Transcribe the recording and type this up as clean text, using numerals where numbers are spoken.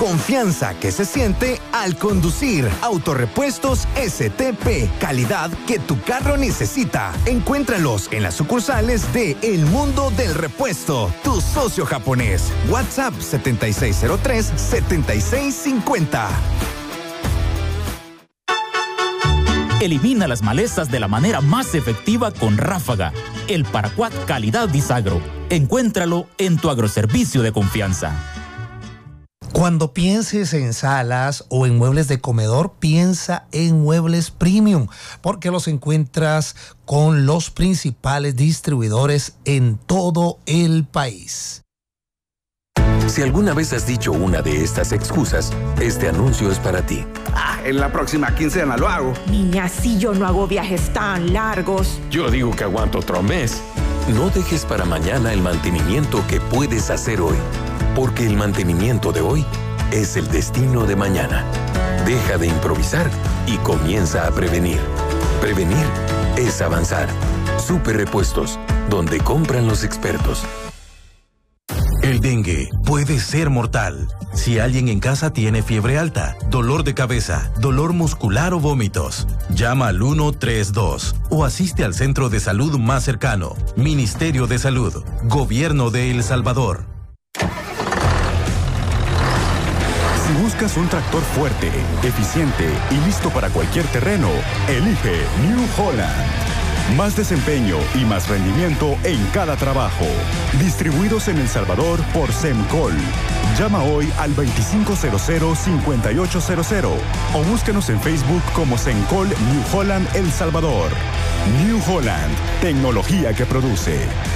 Confianza que se siente al conducir. Autorepuestos STP. Calidad que tu carro necesita. Encuéntralos en las sucursales de El Mundo del Repuesto, tu socio japonés. WhatsApp 7603-7650. Elimina las malezas de la manera más efectiva con Ráfaga, el paraquat calidad Disagro. Encuéntralo en tu agroservicio de confianza. Cuando pienses en salas o en muebles de comedor, piensa en Muebles Premium, porque los encuentras con los principales distribuidores en todo el país. Si alguna vez has dicho una de estas excusas, este anuncio es para ti. En la próxima quincena lo hago. Niña, si yo no hago viajes tan largos. Yo digo que aguanto otro mes. No dejes para mañana el mantenimiento que puedes hacer hoy, porque el mantenimiento de hoy es el destino de mañana. Deja de improvisar y comienza a prevenir. Prevenir es avanzar. Super Repuestos, donde compran los expertos. El dengue puede ser mortal. Si alguien en casa tiene fiebre alta, dolor de cabeza, dolor muscular o vómitos, llama al 132 o asiste al centro de salud más cercano. Ministerio de Salud, Gobierno de El Salvador. Si buscas un tractor fuerte, eficiente y listo para cualquier terreno, elige New Holland. Más desempeño y más rendimiento en cada trabajo. Distribuidos en El Salvador por Semcol. Llama hoy al 2500-5800 o búsquenos en Facebook como Semcol New Holland El Salvador. New Holland, tecnología que produce.